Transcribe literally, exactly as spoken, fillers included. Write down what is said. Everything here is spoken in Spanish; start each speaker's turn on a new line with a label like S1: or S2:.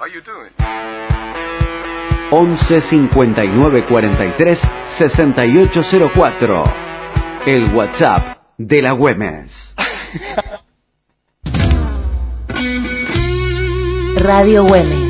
S1: How you doing?
S2: once cincuenta y nueve cuarenta y tres sesenta y ocho cero cuatro. El WhatsApp de la Güemes.
S3: Radio Güemes.